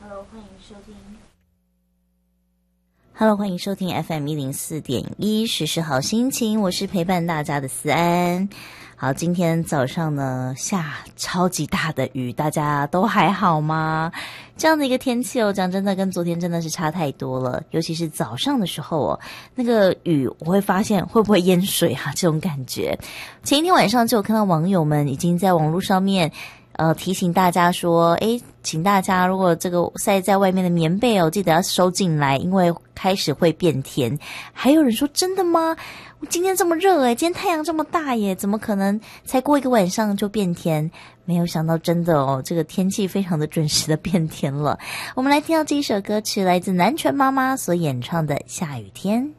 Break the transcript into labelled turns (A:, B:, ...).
A: Hello，欢迎收听 FM 104.1时时好心情，我是陪伴大家的思安。好，今天早上呢下超级大的雨，大家都还好吗？这样的一个天气哦，讲真的跟昨天真的是差太多了，尤其是早上的时候哦，那个雨我会发现会不会淹水啊，这种感觉。前一天晚上就有看到网友们已经在网络上面提醒大家说，请大家如果这个晒在外面的棉被哦，记得要收进来，因为开始会变天。还有人说真的吗？今天这么热今天太阳这么大耶，怎么可能才过一个晚上就变天？没有想到真的哦，这个天气非常的准时的变天了。我们来听到这一首歌曲，来自南拳妈妈所演唱的《下雨天》。